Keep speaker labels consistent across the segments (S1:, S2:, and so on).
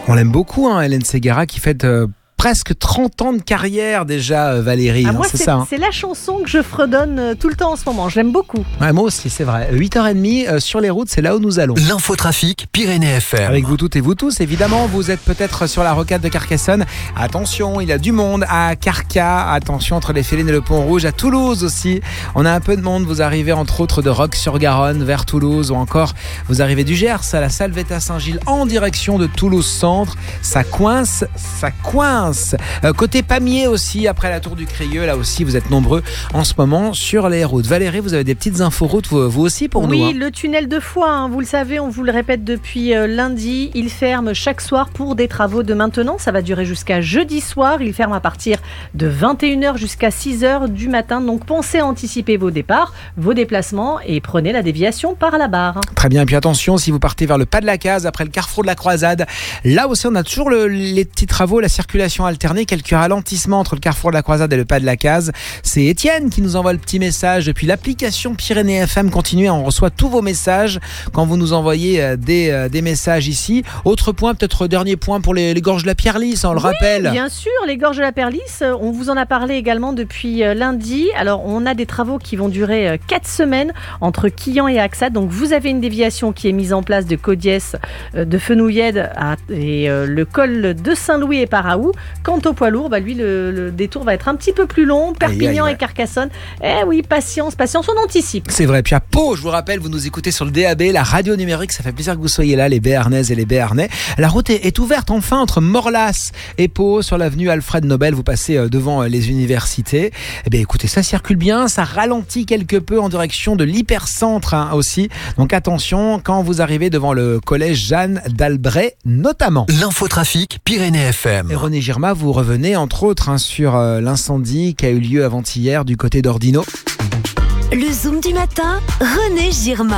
S1: On l'aime beaucoup, Hélène Ségara, qui fête presque 30 ans de carrière déjà, Valérie.
S2: Moi,
S1: c'est ça.
S2: C'est la chanson que je fredonne tout le temps en ce moment. Je l'aime beaucoup.
S1: Ouais, moi aussi, c'est vrai. 8h30 sur les routes, c'est là où nous allons.
S3: L'infotrafic Pyrénées FM.
S1: Avec vous toutes et vous tous, évidemment. Vous êtes peut-être sur la rocade de Carcassonne. Attention, il y a du monde à Carca. Attention, entre les Félines et le Pont-Rouge. À Toulouse aussi, on a un peu de monde. Vous arrivez entre autres de Roques-sur-Garonne vers Toulouse, ou encore vous arrivez du Gers à la Salvetat-Saint-Gilles en direction de Toulouse Centre. Ça coince. Côté Pamiers aussi, après la Tour du Crieux, là aussi vous êtes nombreux en ce moment sur les routes. Valérie, vous avez des petites infos routes vous aussi pour nous.
S2: Oui, le tunnel de Foix, vous le savez, on vous le répète depuis lundi, il ferme chaque soir pour des travaux de maintenance. Ça va durer jusqu'à jeudi soir. Il ferme à partir de 21h jusqu'à 6h du matin. Donc pensez à anticiper vos départs, vos déplacements et prenez la déviation par la barre.
S1: Très bien, et puis attention, si vous partez vers le Pas de la Case, après le carrefour de la Croisade, là aussi on a toujours les petits travaux, la circulation alternée, quelques ralentissements entre le carrefour de la Croisade et le Pas de la Case. C'est Étienne qui nous envoie le petit message depuis l'application Pyrénées FM. Continuez, on reçoit tous vos messages quand vous nous envoyez des messages ici. Autre point, peut-être dernier point pour les gorges de la Pierre-Lys, on le rappelle.
S2: Bien sûr, les gorges de la Pierre-Lys, on vous en a parlé également depuis lundi. Alors on a des travaux qui vont durer 4 semaines entre Quillan et Axat. Donc vous avez une déviation qui est mise en place de Codiès, de Fenouillède et le col de Saint-Louis et Paraou. Quant au poids lourd, lui le détour va être un petit peu plus long. Perpignan et Carcassonne. Oui, patience, on anticipe.
S1: C'est vrai. Puis à Pau, je vous rappelle, vous nous écoutez sur le DAB, la radio numérique, ça fait plaisir que vous soyez là, les Béarnaises et les Béarnais. La route est ouverte enfin entre Morlas et Pau sur l'avenue Alfred Nobel. Vous passez devant les universités. Eh bien, écoutez, ça circule bien, ça ralentit quelque peu en direction de l'hypercentre aussi. Donc attention quand vous arrivez devant le collège Jeanne d'Albret notamment.
S3: L'infotrafic Pyrénées FM.
S1: Et René Girma, vous revenez entre autres sur l'incendie qui a eu lieu avant-hier du côté d'Ordino.
S4: Le Zoom du matin, René Girma.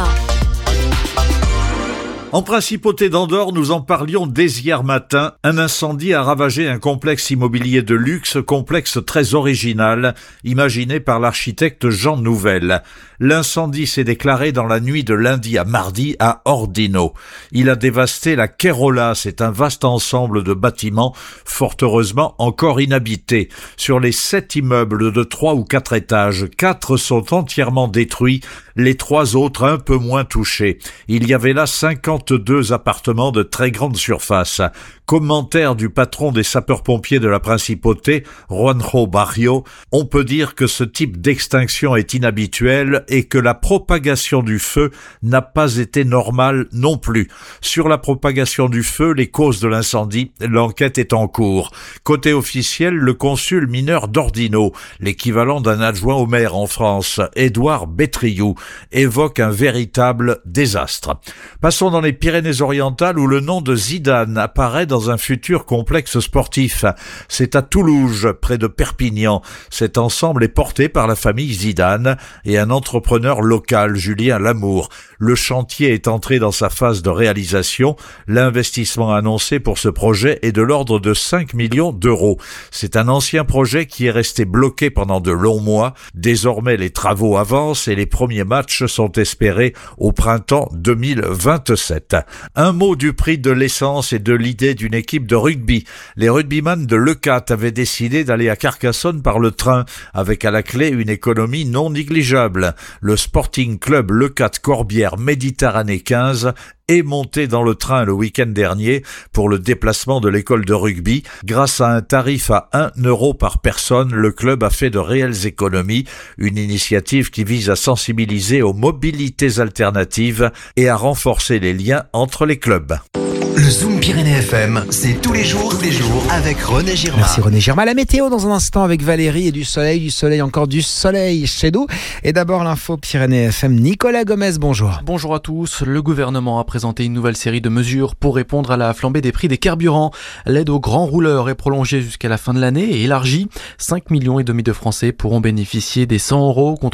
S5: En principauté d'Andorre, nous en parlions dès hier matin. Un incendie a ravagé un complexe immobilier de luxe, complexe très original, imaginé par l'architecte Jean Nouvel. L'incendie s'est déclaré dans la nuit de lundi à mardi à Ordino. Il a dévasté la Kérola, c'est un vaste ensemble de bâtiments, fort heureusement encore inhabités. Sur les 7 immeubles de 3 ou 4 étages, 4 sont entièrement détruits, les 3 autres un peu moins touchés. Il y avait là 52 appartements de très grande surface. Commentaire du patron des sapeurs-pompiers de la principauté, Juanjo Barrio, on peut dire que ce type d'extinction est inhabituel et que la propagation du feu n'a pas été normale non plus. Sur la propagation du feu, les causes de l'incendie, l'enquête est en cours. Côté officiel, le consul mineur d'Ordino, l'équivalent d'un adjoint au maire en France, Édouard Bétriou, évoque un véritable désastre. Passons dans les Pyrénées-Orientales où le nom de Zidane apparaît dans un futur complexe sportif. C'est à Toulouse, près de Perpignan. Cet ensemble est porté par la famille Zidane et un entrepreneur local, Julien Lamour. Le chantier est entré dans sa phase de réalisation. L'investissement annoncé pour ce projet est de l'ordre de 5 millions d'euros. C'est un ancien projet qui est resté bloqué pendant de longs mois. Désormais, les travaux avancent et les premiers matchs sont espérés au printemps 2027. Un mot du prix de l'essence et de l'idée d'une équipe de rugby. Les rugbyman de Leucate avaient décidé d'aller à Carcassonne par le train, avec à la clé une économie non négligeable. Le Sporting Club Leucate-Corbière Méditerranée 15 est monté dans le train le week-end dernier pour le déplacement de l'école de rugby. Grâce à un tarif à 1 euro par personne, le club a fait de réelles économies, une initiative qui vise à sensibiliser aux mobilités alternatives et à renforcer les liens entre les clubs.
S3: Le Zoom Pyrénées FM, c'est tous les jours avec René Girma.
S1: Merci René Girma. La météo dans un instant avec Valérie et du soleil, encore du soleil chez nous. Et d'abord l'info Pyrénées FM, Nicolas Gomez, bonjour.
S6: Bonjour à tous. Le gouvernement a présenté une nouvelle série de mesures pour répondre à la flambée des prix des carburants. L'aide aux grands rouleurs est prolongée jusqu'à la fin de l'année et élargie. 5,5 millions de Français pourront bénéficier des 100 € contre